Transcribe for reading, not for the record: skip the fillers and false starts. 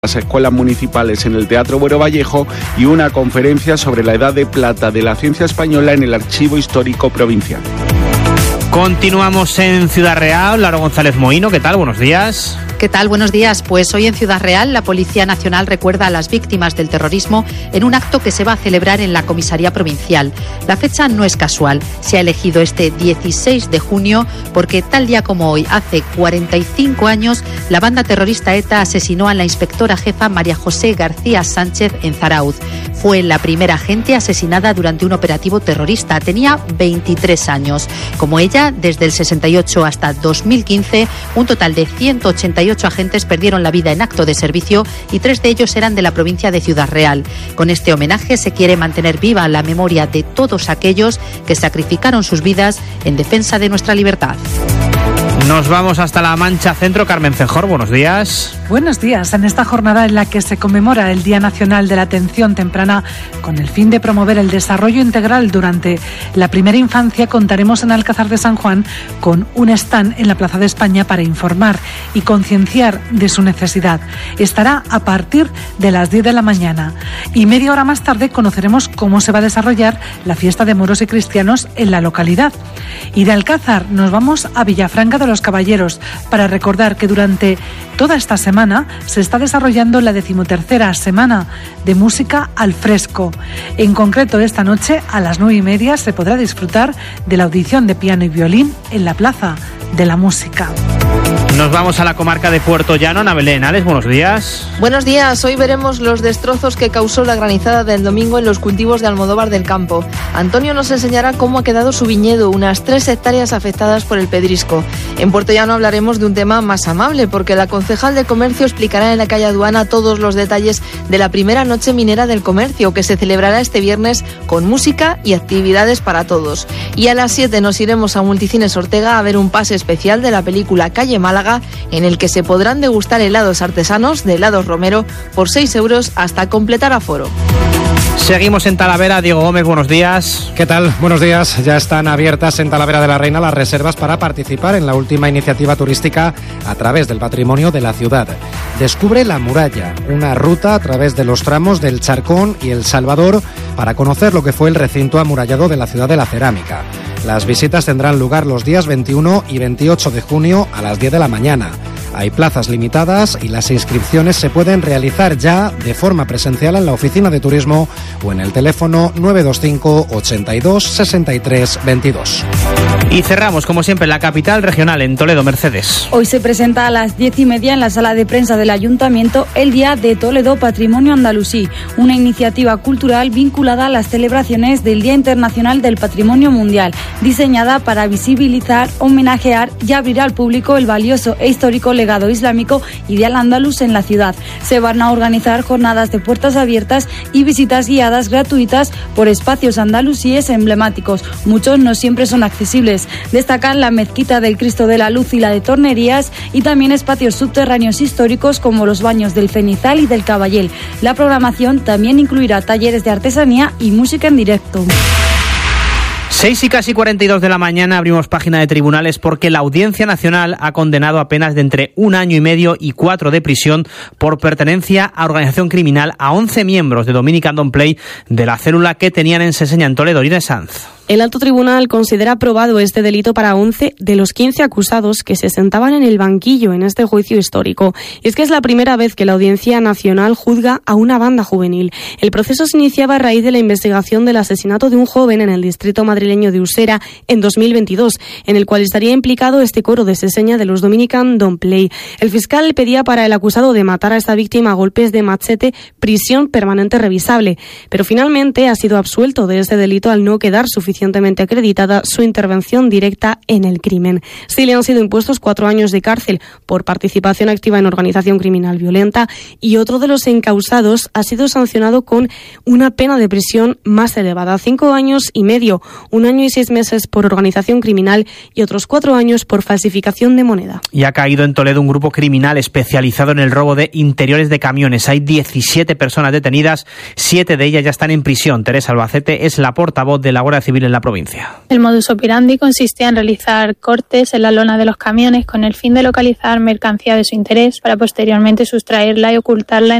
las escuelas municipales en el Teatro Buero Vallejo y una conferencia sobre la Edad de Plata de la ciencia española en el Archivo Histórico Provincial. Continuamos en Ciudad Real. Laura González Mohino, ¿qué tal? Buenos días. ¿Qué tal? Buenos días. Pues hoy en Ciudad Real la Policía Nacional recuerda a las víctimas del terrorismo en un acto que se va a celebrar en la Comisaría Provincial. La fecha no es casual. Se ha elegido este 16 de junio porque tal día como hoy, hace 45 años, la banda terrorista ETA asesinó a la inspectora jefa María José García Sánchez en Zarauz. Fue la primera agente asesinada durante un operativo terrorista. Tenía 23 años. Como ella, desde el 68 hasta 2015, un total de 188 agentes perdieron la vida en acto de servicio y 3 de ellos eran de la provincia de Ciudad Real. Con este homenaje se quiere mantener viva la memoria de todos aquellos que sacrificaron sus vidas en defensa de nuestra libertad. Nos vamos hasta La Mancha Centro. Carmen Cejor, buenos días. Buenos días. En esta jornada en la que se conmemora el Día Nacional de la Atención Temprana, con el fin de promover el desarrollo integral durante la primera infancia, contaremos en Alcázar de San Juan con un stand en la Plaza de España para informar y concienciar de su necesidad. Estará a partir de las 10 de la mañana. Y media hora más tarde conoceremos cómo se va a desarrollar la fiesta de moros y cristianos en la localidad. Y de Alcázar nos vamos a Villafranca de los Caballeros para recordar que durante toda esta semana se está desarrollando la 13ª Semana de Música al Fresco. En concreto, esta noche a las 9:30 se podrá disfrutar de la audición de piano y violín en la Plaza de la Música. Nos vamos a la comarca de Puerto Llano. Ana Belén, Alex, buenos días. Buenos días. Hoy veremos los destrozos que causó la granizada del domingo en los cultivos de Almodóvar del Campo. Antonio nos enseñará cómo ha quedado su viñedo, unas 3 hectáreas afectadas por el pedrisco. En Puerto Llano hablaremos de un tema más amable, porque la concejal de Comercio explicará en la calle Aduana todos los detalles de la primera noche minera del comercio, que se celebrará este viernes con música y actividades para todos. Y a las 7 nos iremos a Multicines Ortega a ver un pase especial de la película Calle Málaga, en el que se podrán degustar helados artesanos de Helados Romero por 6 euros hasta completar aforo. Seguimos en Talavera. Diego Gómez, buenos días. ¿Qué tal? Buenos días. Ya están abiertas en Talavera de la Reina las reservas para participar en la última iniciativa turística a través del patrimonio de la ciudad. Descubre la muralla, una ruta a través de los tramos del Charcón y El Salvador para conocer lo que fue el recinto amurallado de la ciudad de la cerámica. Las visitas tendrán lugar los días 21 y 28 de junio a las 10 de la mañana. Hay plazas limitadas y las inscripciones se pueden realizar ya de forma presencial en la oficina de turismo o en el teléfono 925 82 63 22. Y cerramos, como siempre, en la capital regional, en Toledo. Mercedes. Hoy se presenta a las 10:30 en la sala de prensa del Ayuntamiento el Día de Toledo Patrimonio Andalusí, una iniciativa cultural vinculada a las celebraciones del Día Internacional del Patrimonio Mundial, diseñada para visibilizar, homenajear y abrir al público el valioso e histórico legado islámico y de al-Ándalus en la ciudad. Se van a organizar jornadas de puertas abiertas y visitas guiadas gratuitas por espacios andalusíes emblemáticos. Muchos no siempre son accesibles. Destacan la Mezquita del Cristo de la Luz y la de Tornerías, y también espacios subterráneos históricos como los baños del Cenizal y del Caballel. La programación también incluirá talleres de artesanía y música en directo. 6 y casi 42 de la mañana abrimos página de tribunales porque la Audiencia Nacional ha condenado a penas de entre 1 año y medio y 4 de prisión por pertenencia a organización criminal a 11 miembros de Dominican Don't Play, de la célula que tenían en Seseña, en Toledo. Irene Sanz. El alto tribunal considera probado este delito para 11 de los 15 acusados que se sentaban en el banquillo en este juicio histórico. Y es que es la primera vez que la Audiencia Nacional juzga a una banda juvenil. El proceso se iniciaba a raíz de la investigación del asesinato de un joven en el distrito madrileño de Usera en 2022, en el cual estaría implicado este coro de Seseña de los Dominican Don't Play. El fiscal pedía para el acusado de matar a esta víctima a golpes de machete prisión permanente revisable, pero finalmente ha sido absuelto de este delito al no quedar suficientemente acreditada su intervención directa en el crimen. Sí le han sido impuestos 4 años de cárcel por participación activa en organización criminal violenta, y otro de los encausados ha sido sancionado con una pena de prisión más elevada, 5 años y medio, 1 año y 6 meses por organización criminal y otros 4 años por falsificación de moneda. Y ha caído en Toledo un grupo criminal especializado en el robo de interiores de camiones. Hay 17 personas detenidas, 7 de ellas ya están en prisión. Teresa Albacete es la portavoz de la Guardia Civil móvil en la provincia. El modus operandi consistía en realizar cortes en la lona de los camiones con el fin de localizar mercancía de su interés para posteriormente sustraerla y ocultarla